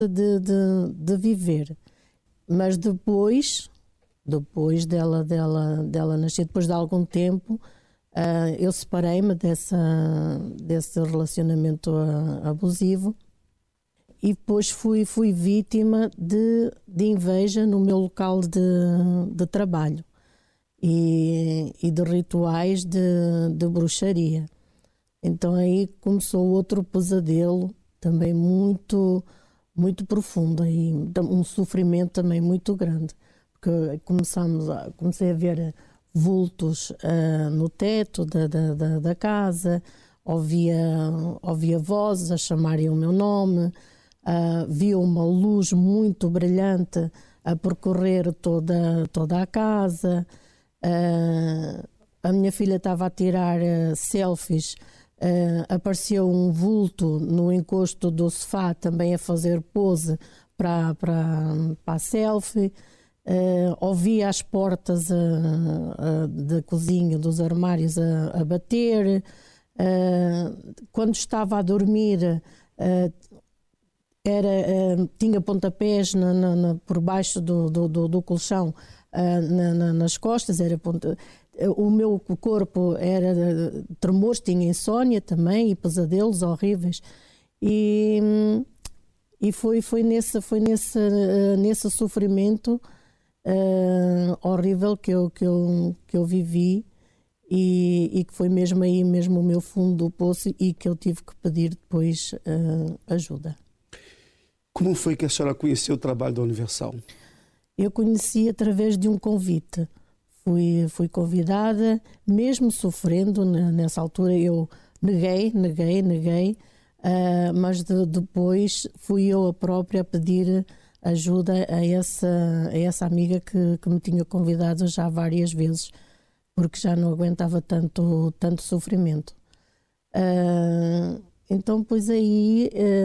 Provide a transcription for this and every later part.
de viver. Mas depois dela nascer, depois de algum tempo, eu separei-me desse relacionamento abusivo e depois fui vítima de inveja no meu local de trabalho e de rituais de bruxaria. Então aí começou outro pesadelo também muito, muito profundo e um sofrimento também muito grande, porque comecei a ver vultos no teto da casa, ouvia vozes a chamarem o meu nome, via uma luz muito brilhante a percorrer toda a casa. A minha filha estava a tirar selfies, apareceu um vulto no encosto do sofá também a fazer pose para a selfie. Ouvia as portas da cozinha, dos armários a bater. Quando estava a dormir, tinha pontapés por baixo do colchão, nas costas. O meu corpo era tremores, tinha insónia também e pesadelos horríveis. E foi nesse sofrimento horrível que eu vivi e que foi mesmo aí o meu fundo do poço e que eu tive que pedir depois ajuda. Como foi que a senhora conheceu o trabalho da Universal? Eu conheci através de um convite. Fui convidada, mesmo sofrendo nessa altura. Eu neguei, mas depois fui eu a própria a pedir ajuda a essa amiga que me tinha convidado já várias vezes, porque já não aguentava tanto sofrimento. Então, pois aí,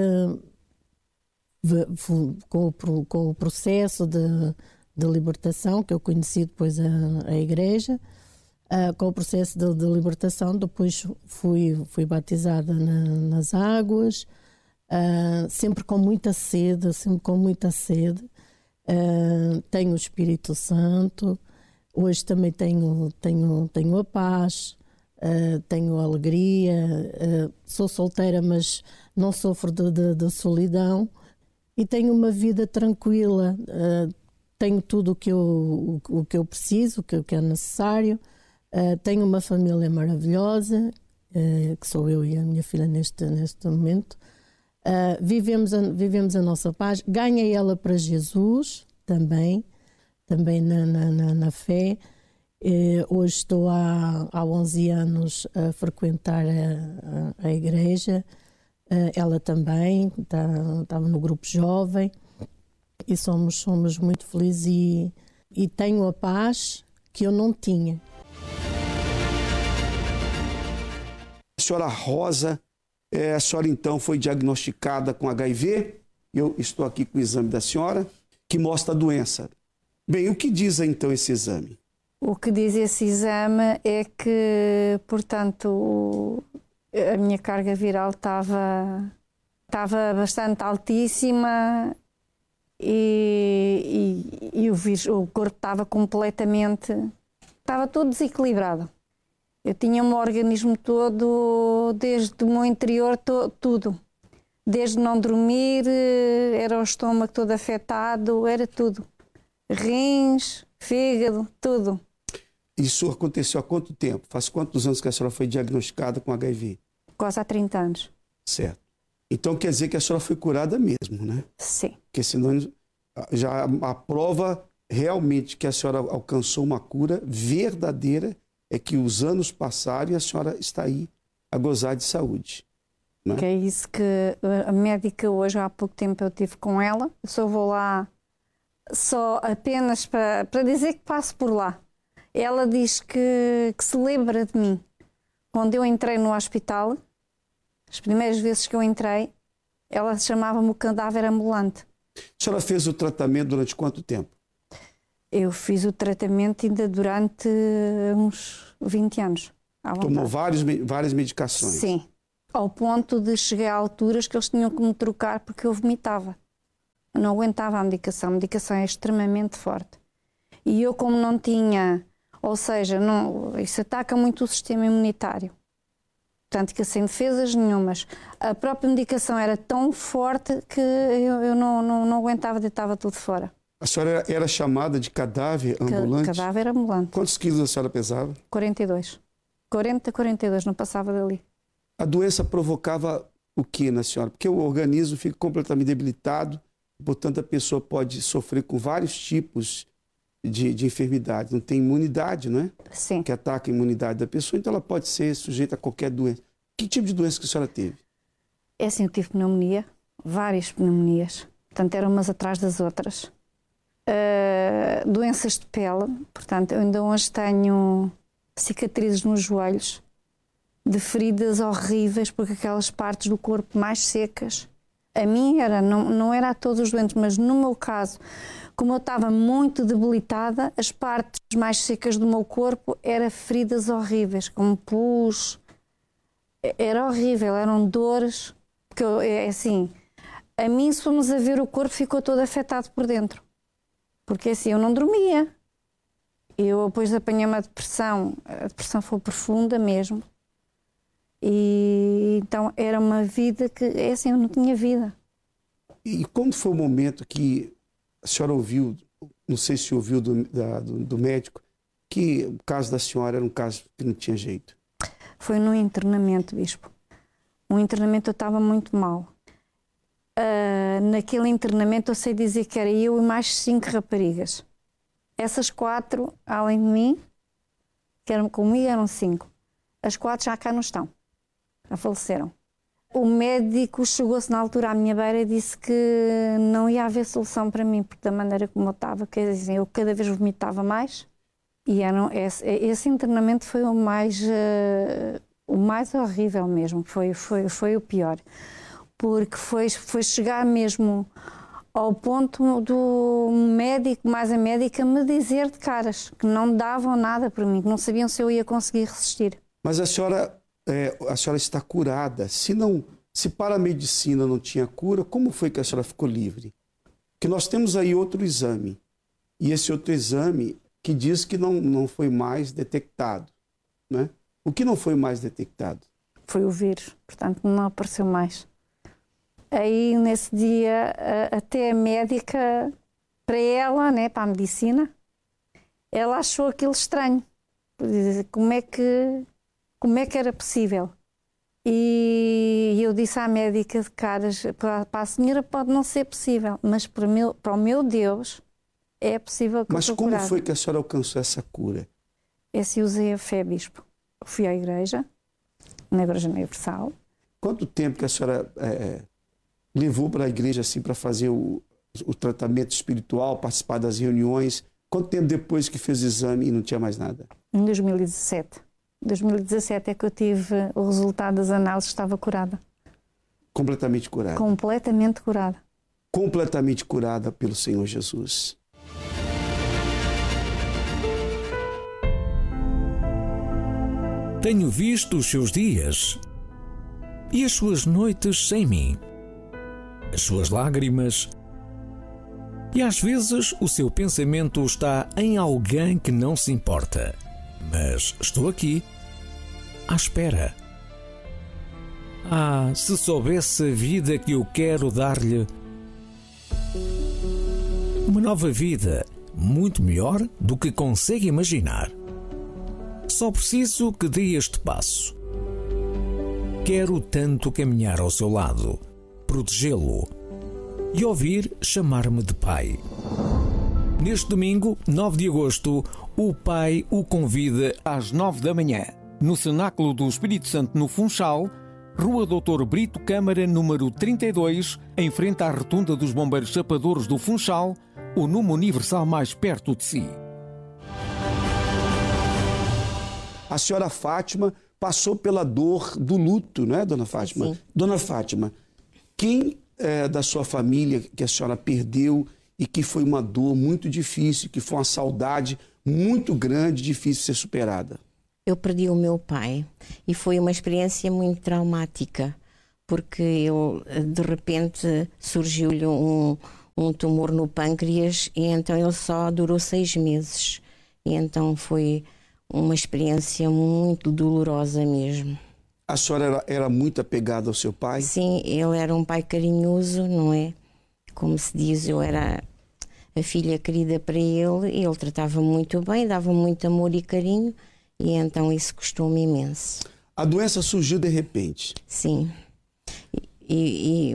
com o processo de libertação, que eu conheci depois a igreja, com o processo de libertação, depois fui batizada nas águas, sempre com muita sede, tenho o Espírito Santo, hoje também tenho a paz, tenho a alegria, sou solteira, mas não sofro de solidão e tenho uma vida tranquila, tenho tudo o que eu preciso, o que é necessário, tenho uma família maravilhosa, que sou eu e a minha filha neste momento. Vivemos a nossa paz. Ganhei ela para Jesus também na fé. Hoje estou há 11 anos a frequentar a igreja. Ela também estava no grupo jovem e somos muito felizes e tenho a paz que eu não tinha. A senhora Rosa, a senhora então foi diagnosticada com HIV. Eu estou aqui com o exame da senhora, que mostra a doença. Bem, o que diz então esse exame? O que diz esse exame é que, portanto, a minha carga viral estava bastante altíssima e o corpo estava todo desequilibrado. Eu tinha o meu organismo todo, desde o meu interior, tudo. Desde não dormir, era o estômago todo afetado, era tudo. Rins, fígado, tudo. Isso aconteceu há quanto tempo? Faz quantos anos que a senhora foi diagnosticada com HIV? Quase há 30 anos. Certo. Então quer dizer que a senhora foi curada mesmo, né? Sim. Porque senão já a prova realmente que a senhora alcançou uma cura verdadeira é que os anos passaram e a senhora está aí a gozar de saúde. Né? Que é isso que a médica hoje, há pouco tempo eu estive com ela. Eu só vou lá só apenas para dizer que passo por lá. Ela diz que se lembra de mim. Quando eu entrei no hospital, as primeiras vezes que eu entrei, ela chamava-me o cadáver ambulante. A senhora fez o tratamento durante quanto tempo? Eu fiz o tratamento ainda durante uns 20 anos. Tomou várias medicações? Sim. Ao ponto de chegar a alturas que eles tinham que me trocar porque eu vomitava. não aguentava a medicação é extremamente forte. E eu, como não tinha, ou seja, isso ataca muito o sistema imunitário. Portanto, que sem defesas nenhumas. A própria medicação era tão forte que eu não aguentava, deitava tudo fora. A senhora era chamada de cadáver ambulante? Cadáver ambulante. Quantos quilos a senhora pesava? 42. 42, não passava dali. A doença provocava o que na senhora? Porque o organismo fica completamente debilitado, portanto a pessoa pode sofrer com vários tipos de enfermidade. Não tem imunidade, não é? Sim. Que ataca a imunidade da pessoa, então ela pode ser sujeita a qualquer doença. Que tipo de doença que a senhora teve? É assim, eu tive pneumonia, várias pneumonias. Portanto, eram umas atrás das outras. Doenças de pele, portanto, eu ainda hoje tenho cicatrizes nos joelhos, de feridas horríveis, porque aquelas partes do corpo mais secas, a mim não era a todos os doentes, mas no meu caso, como eu estava muito debilitada, as partes mais secas do meu corpo eram feridas horríveis, como pus, era horrível, eram dores, porque assim, a mim, se formos a ver, o corpo ficou todo afetado por dentro, porque assim, eu não dormia, eu depois apanhei uma depressão, a depressão foi profunda mesmo, e então era uma vida que, assim, eu não tinha vida. E como foi o momento que a senhora ouviu, não sei se ouviu do médico, que o caso da senhora era um caso que não tinha jeito? Foi no internamento, bispo. No internamento eu estava muito mal. Naquele internamento eu sei dizer que era eu e mais 5 raparigas. Essas 4, além de mim, que eram comigo, eram 5. As 4 já cá não estão. Já faleceram. O médico chegou-se na altura à minha beira e disse que não ia haver solução para mim, porque da maneira como eu estava, quer dizer, eu cada vez vomitava mais. E esse internamento foi o mais horrível mesmo, foi o pior. Porque foi chegar mesmo ao ponto do médico, mais a médica, me dizer de caras que não davam nada para mim, que não sabiam se eu ia conseguir resistir. Mas a senhora está curada. Se para a medicina não tinha cura, como foi que a senhora ficou livre? Porque nós temos aí outro exame. E esse outro exame que diz que não foi mais detectado, né? O que não foi mais detectado? Foi o vírus, portanto não apareceu mais. Aí nesse dia até a médica, para ela, né, para a medicina, ela achou aquilo estranho. Como é que era possível? E eu disse à médica de caras, para a senhora pode não ser possível, mas para o meu Deus é possível que eu estou curada. Mas como foi que a senhora alcançou essa cura? Esse usei a fé, bispo. Fui à igreja, na Igreja Universal. Quanto tempo que a senhora levou para a igreja assim, para fazer o tratamento espiritual, participar das reuniões? Quanto tempo depois que fez o exame e não tinha mais nada? Em 2017. 2017 é que eu tive o resultado das análises, estava curada. Completamente curada? Completamente curada. Completamente curada pelo Senhor Jesus. Tenho visto os seus dias e as suas noites sem mim, as suas lágrimas, e às vezes o seu pensamento está em alguém que não se importa. Mas estou aqui, à espera. Se soubesse a vida que eu quero dar-lhe. Uma nova vida, muito melhor do que consegue imaginar. Só preciso que dê este passo. Quero tanto caminhar ao seu lado, protegê-lo e ouvir chamar-me de pai. Neste domingo, 9 de agosto, o Pai o convida às 9 da manhã, no Cenáculo do Espírito Santo no Funchal, Rua Dr. Brito Câmara, número 32, em frente à Rotunda dos Bombeiros Chapadores do Funchal, o número universal mais perto de si. A senhora Fátima passou pela dor do luto, não é, dona Fátima? Sim. Dona Fátima, quem da sua família que a senhora perdeu e que foi uma dor muito difícil, que foi uma saudade muito grande, difícil de ser superada? Eu perdi o meu pai e foi uma experiência muito traumática, porque de repente surgiu-lhe um tumor no pâncreas, e então ele só durou 6 meses. E então foi uma experiência muito dolorosa mesmo. A senhora era muito apegada ao seu pai? Sim, ele era um pai carinhoso, não é? Como se diz, eu era a filha querida para ele, e ele tratava muito bem, dava muito amor e carinho, e então isso custou-me imenso. A doença surgiu de repente? Sim. E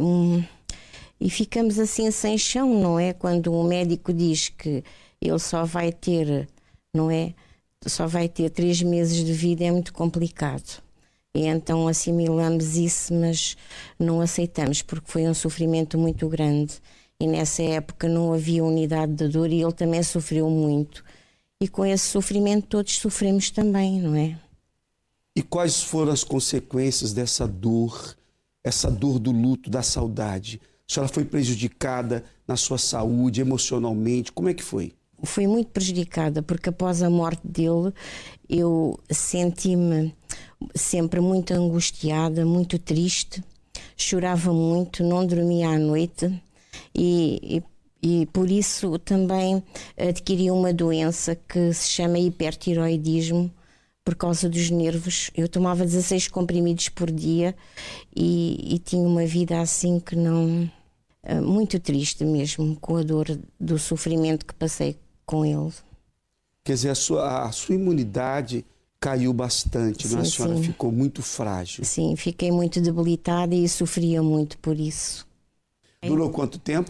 ficamos assim sem chão, não é? Quando o médico diz que ele só vai ter, não é? Só vai ter 3 meses de vida, é muito complicado. E então assimilamos isso, mas não aceitamos, porque foi um sofrimento muito grande. E nessa época não havia unidade de dor, e ele também sofreu muito. E com esse sofrimento todos sofremos também, não é? E quais foram as consequências dessa dor, essa dor do luto, da saudade? A senhora foi prejudicada na sua saúde, emocionalmente? Como é que foi? Fui muito prejudicada, porque após a morte dele eu senti-me sempre muito angustiada, muito triste, chorava muito, não dormia à noite, e por isso também adquiri uma doença que se chama hipertiroidismo, por causa dos nervos. Eu tomava 16 comprimidos por dia e tinha uma vida assim que não... muito triste mesmo, com a dor do sofrimento que passei com ele. Quer dizer, a sua imunidade caiu bastante, sim, não é? A senhora sim. Ficou muito frágil. Sim, fiquei muito debilitada e sofria muito por isso. Durou quanto tempo?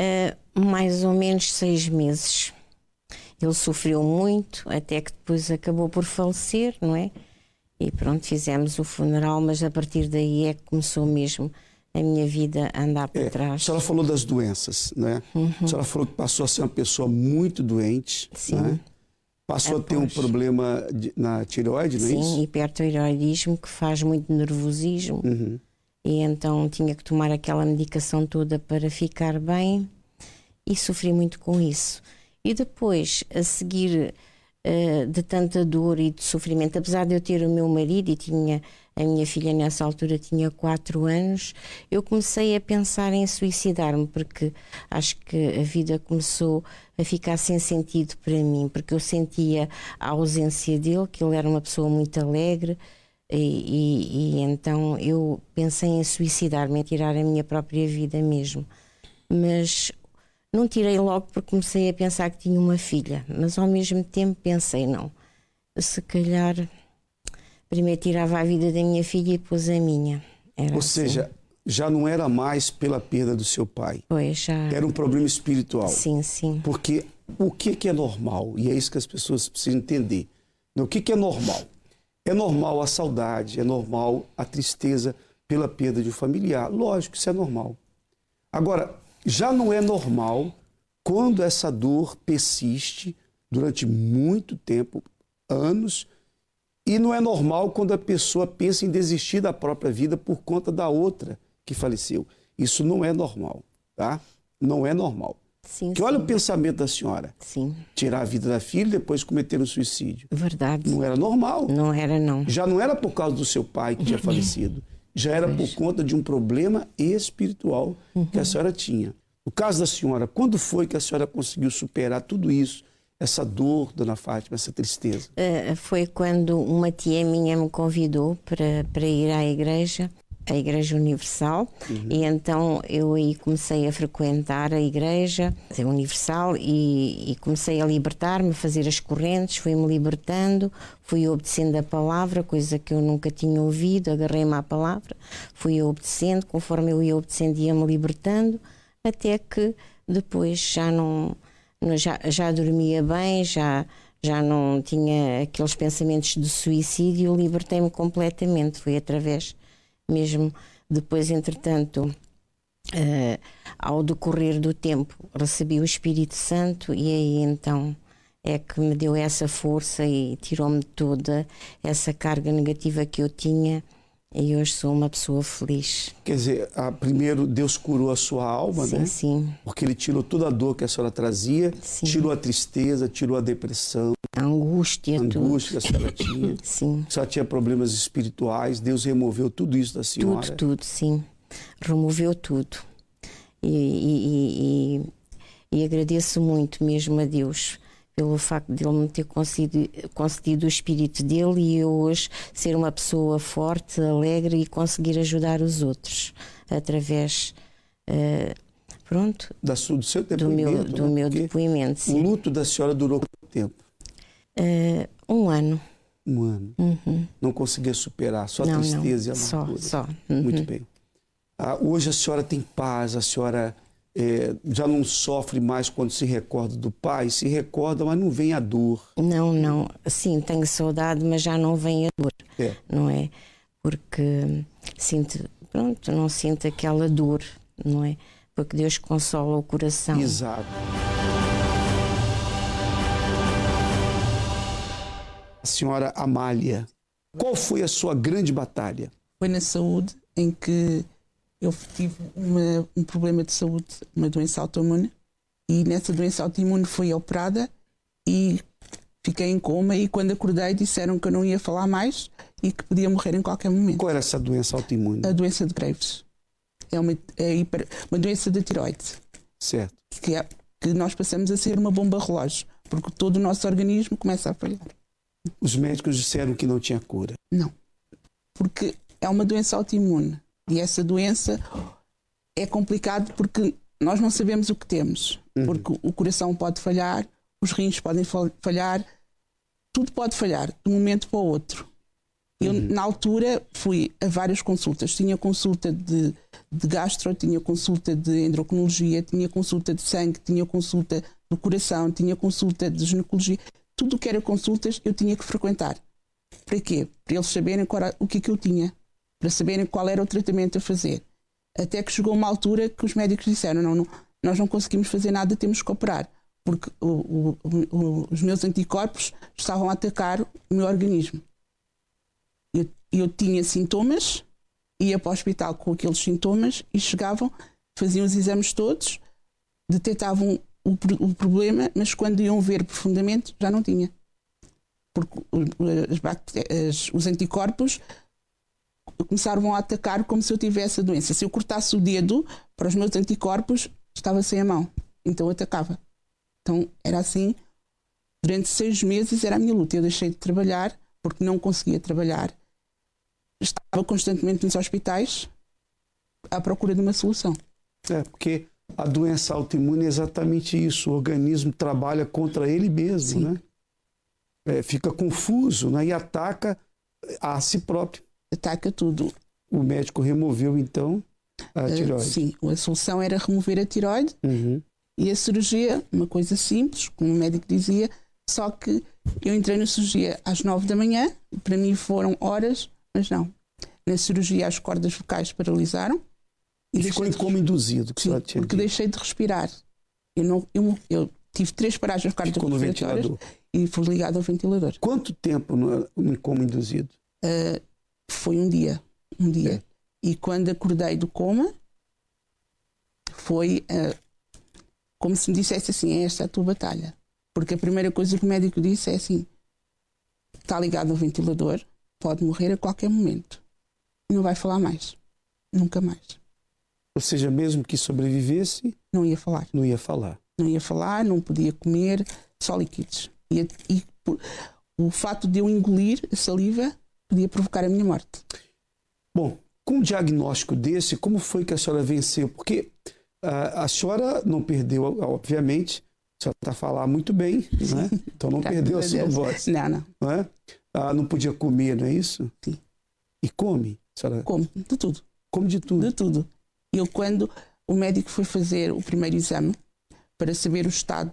Mais ou menos 6 meses. Ele sofreu muito, até que depois acabou por falecer, não é? E pronto, fizemos o funeral, mas a partir daí é que começou mesmo a minha vida a andar para trás. A senhora falou das doenças, né? A senhora falou que passou a ser uma pessoa muito doente, sim. Né? Passou a ter um problema na tireoide, não é isso? Sim, hipertireoidismo, que faz muito nervosismo. E então tinha que tomar aquela medicação toda para ficar bem, e sofri muito com isso. E depois, a seguir, de tanta dor e de sofrimento, apesar de eu ter o meu marido e tinha a minha filha nessa altura tinha 4 anos, eu comecei a pensar em suicidar-me, porque acho que a vida começou a ficar sem sentido para mim, porque eu sentia a ausência dele, que ele era uma pessoa muito alegre, e então eu pensei em suicidar-me, em tirar a minha própria vida mesmo. Mas não tirei logo, porque comecei a pensar que tinha uma filha, mas ao mesmo tempo pensei, não, se calhar primeiro tirava a vida da minha filha e depois a minha. Ou seja, já não era mais pela perda do seu pai. Pois, já. Era um problema espiritual. Sim, sim. Porque o que é normal? E é isso que as pessoas precisam entender. O que é normal? É normal a saudade, é normal a tristeza pela perda de um familiar. Lógico, isso é normal. Agora, já não é normal quando essa dor persiste durante muito tempo, anos, e não é normal quando a pessoa pensa em desistir da própria vida por conta da outra que faleceu. Isso não é normal, tá? Não é normal. Sim, que olha o pensamento da senhora. Sim. Tirar a vida da filha e depois cometer um suicídio. Verdade. Não era normal. Não era, não. Já não era por causa do seu pai que tinha falecido. Já era por conta de um problema espiritual que a senhora tinha. No caso da senhora, quando foi que a senhora conseguiu superar tudo isso? Essa dor, dona Fátima, essa tristeza? Foi quando uma tia minha me convidou para ir à igreja, a Igreja Universal, e então eu aí comecei a frequentar a Igreja Universal e comecei a libertar-me, a fazer as correntes, fui-me libertando, fui obedecendo a palavra, coisa que eu nunca tinha ouvido, agarrei-me à palavra, fui obedecendo, conforme eu ia obedecendo ia-me libertando, até que depois já dormia bem, já não tinha aqueles pensamentos de suicídio, libertei-me completamente. Foi através mesmo, depois entretanto, ao decorrer do tempo, recebi o Espírito Santo e aí então é que me deu essa força e tirou-me toda essa carga negativa que eu tinha. E hoje sou uma pessoa feliz. Quer dizer, primeiro Deus curou a sua alma, sim, né? Sim. Porque Ele tirou toda a dor que a senhora trazia, sim. Tirou a tristeza, tirou a depressão, a angústia que a senhora tinha. Sim. A senhora tinha problemas espirituais, Deus removeu tudo isso da senhora. Tudo, sim. Removeu tudo. E E agradeço muito mesmo a Deus pelo facto de Ele me ter concedido o espírito dele e eu hoje ser uma pessoa forte, alegre e conseguir ajudar os outros através, do seu depoimento. Do meu depoimento, sim. O luto da senhora durou quanto tempo? 1 ano. 1 ano. Uhum. Não conseguia superar, só a tristeza e a amargura. Só. Muito bem. Hoje a senhora tem paz, a senhora já não sofre mais quando se recorda do pai, se recorda, mas não vem a dor. Não. Sim, tenho saudade, mas já não vem a dor, não é? Porque não sinto aquela dor, não é? Porque Deus consola o coração. Exato. A senhora Amália, qual foi a sua grande batalha? Foi na saúde, em que eu tive um problema de saúde, uma doença autoimune, e nessa doença autoimune fui operada e fiquei em coma, e quando acordei disseram que eu não ia falar mais e que podia morrer em qualquer momento. Qual era essa doença autoimune? A doença de Graves. É uma doença da tiroide. Certo. Que nós passamos a ser uma bomba relógio, porque todo o nosso organismo começa a falhar. Os médicos disseram que não tinha cura. Não, porque é uma doença autoimune. E essa doença é complicado porque nós não sabemos o que temos. Porque o coração pode falhar, os rins podem falhar, tudo pode falhar de um momento para o outro. Eu, na altura, fui a várias consultas. Tinha consulta de gastro, tinha consulta de endocrinologia, tinha consulta de sangue, tinha consulta do coração, tinha consulta de ginecologia. Tudo o que era consultas eu tinha que frequentar. Para quê? Para eles saberem o que eu tinha. Para saberem qual era o tratamento a fazer. Até que chegou uma altura que os médicos disseram, não, nós não conseguimos fazer nada, temos que operar. Porque os meus anticorpos estavam a atacar o meu organismo. Eu tinha sintomas, ia para o hospital com aqueles sintomas e chegavam, faziam os exames todos, detectavam o problema, mas quando iam ver profundamente já não tinha. Porque os anticorpos começaram a atacar como se eu tivesse a doença. Se eu cortasse o dedo para os meus anticorpos, estava sem a mão. Então atacava. Então era assim. Durante 6 meses era a minha luta. Eu deixei de trabalhar porque não conseguia trabalhar. Estava constantemente nos hospitais à procura de uma solução. Porque a doença autoimune é exatamente isso. O organismo trabalha contra ele mesmo, né? Fica confuso, né? E ataca a si próprio. Ataca tudo. O médico removeu, então, a tireoide. Sim, a solução era remover a tireoide. E a cirurgia, uma coisa simples, como o médico dizia, só que eu entrei na cirurgia às 9 da manhã, para mim foram horas, mas não. Na cirurgia as cordas vocais paralisaram. E ficou em coma induzido, que sim, porque deixei de respirar. Eu tive 3 paragens cardiorrespiratórias e fui ligado ao ventilador. Quanto tempo no coma induzido? Foi um dia. E quando acordei do coma, foi como se me dissesse assim, esta é a tua batalha. Porque a primeira coisa que o médico disse é assim, está ligado ao ventilador, pode morrer a qualquer momento. E não vai falar mais. Nunca mais. Ou seja, mesmo que sobrevivesse... Não ia falar. Não ia falar. Não ia falar, não podia comer, só líquidos. E o fato de eu engolir a saliva podia provocar a minha morte. Bom, com um diagnóstico desse, como foi que a senhora venceu? Porque a senhora não perdeu, obviamente, a senhora está a falar muito bem, né? Então não perdeu a sua voz. Não. Não é? Não podia comer, não é isso? Sim. E come? A senhora... Come, de tudo. Come de tudo? De tudo. Eu, quando o médico foi fazer o primeiro exame, para saber o estado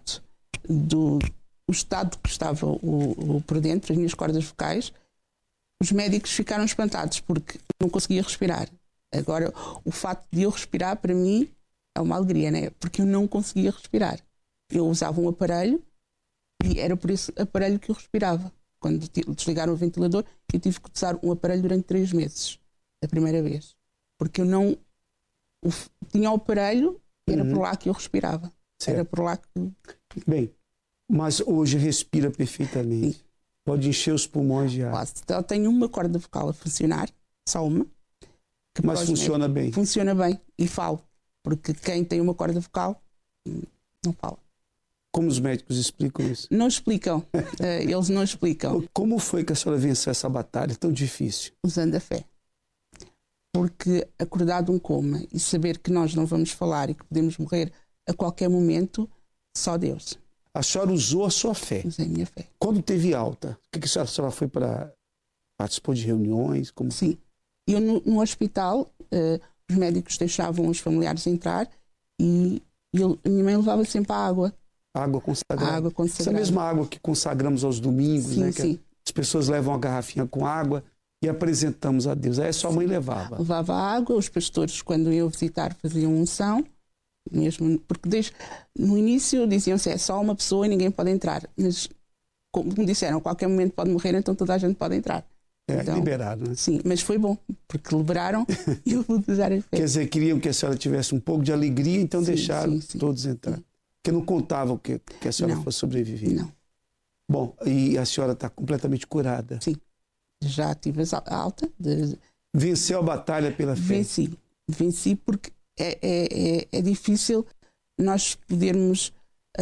que estava por dentro, as minhas cordas vocais, os médicos ficaram espantados porque não conseguia respirar. Agora, o facto de eu respirar, para mim, é uma alegria, né? Porque eu não conseguia respirar. Eu usava um aparelho e era por esse aparelho que eu respirava. Quando desligaram o ventilador, eu tive que usar um aparelho durante 3 meses, a primeira vez. Porque eu não... tinha o aparelho, era por lá que eu respirava. Certo. Era por lá que... Bem, mas hoje respira perfeitamente. Sim. Pode encher os pulmões de ar. Quase. Então, eu tenho uma corda vocal a funcionar, só uma. Mas funciona bem. Funciona bem e falo. Porque quem tem uma corda vocal Não fala. Como os médicos explicam isso? Não explicam. Eles não explicam. Como foi que a senhora venceu essa batalha tão difícil? Usando a fé. Porque acordar de um coma e saber que nós não vamos falar e que podemos morrer a qualquer momento, só Deus. A senhora usou a sua fé. Usei a minha fé. Quando teve alta, o que a senhora foi para... Participou de reuniões? Como... Sim. Eu no hospital, os médicos deixavam os familiares entrar e a minha mãe levava sempre a água. Água consagrada. Água consagrada. Essa mesma água que consagramos aos domingos, sim, né? Sim. As pessoas levam uma garrafinha com água e apresentamos a Deus. Aí a sua mãe levava. Levava água, os pastores, quando iam visitar, faziam unção, mesmo, porque no início diziam-se, é só uma pessoa e ninguém pode entrar. Mas, como disseram, a qualquer momento pode morrer, então toda a gente pode entrar. Então, liberaram, né? Sim, mas foi bom, porque liberaram e eu vou usar a fé. Quer dizer, queriam que a senhora tivesse um pouco de alegria, então sim, deixaram sim. todos entrar. Porque não contavam que a senhora fosse sobreviver. Não. Bom, e a senhora está completamente curada? Sim. Já tive alta. Venceu a batalha pela fé? Venci porque é difícil nós podermos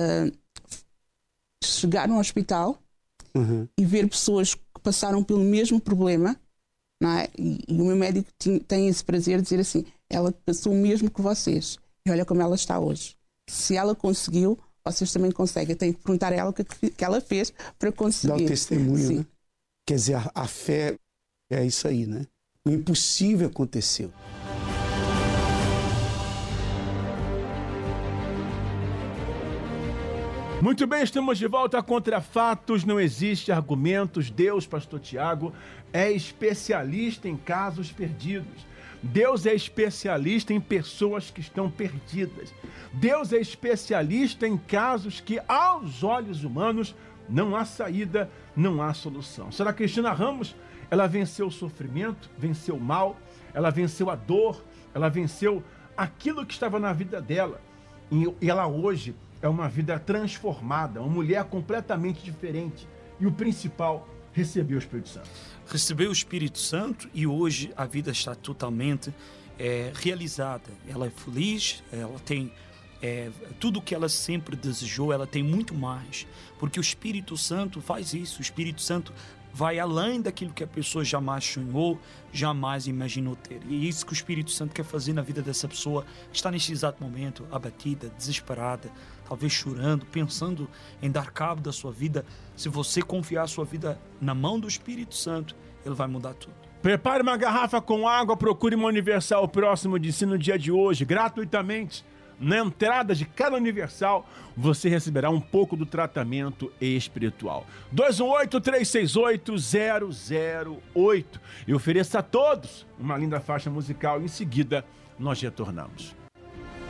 chegar num hospital e ver pessoas que passaram pelo mesmo problema, não é? E o meu médico tem esse prazer de dizer assim, ela passou o mesmo que vocês e olha como ela está hoje. Se ela conseguiu, vocês também conseguem. Eu tenho que perguntar a ela o que ela fez para conseguir. Dá o testemunho, sim. Né? Quer dizer, a fé é isso aí, né? O impossível aconteceu. Muito bem, estamos de volta. Contra fatos não existe argumentos. Deus, pastor Tiago, é especialista em casos perdidos. Deus é especialista em pessoas que estão perdidas. Deus é especialista em casos que, aos olhos humanos, não há saída, não há solução. A senhora Cristina Ramos, ela venceu o sofrimento, venceu o mal, ela venceu a dor, ela venceu aquilo que estava na vida dela. E ela hoje é uma vida transformada, uma mulher completamente diferente. E o principal, recebeu o Espírito Santo. Recebeu o Espírito Santo e hoje a vida está totalmente realizada. Ela é feliz, ela tem tudo o que ela sempre desejou, ela tem muito mais. Porque o Espírito Santo faz isso, o Espírito Santo vai além daquilo que a pessoa jamais sonhou, jamais imaginou ter. E é isso que o Espírito Santo quer fazer na vida dessa pessoa que está neste exato momento, abatida, desesperada, talvez chorando, pensando em dar cabo da sua vida. Se você confiar a sua vida na mão do Espírito Santo, ele vai mudar tudo. Prepare uma garrafa com água, procure uma Universal próximo de si no dia de hoje, gratuitamente. Na entrada de cada Universal, você receberá um pouco do tratamento espiritual. 218-368-008. E ofereça a todos uma linda faixa musical. Em seguida, nós retornamos.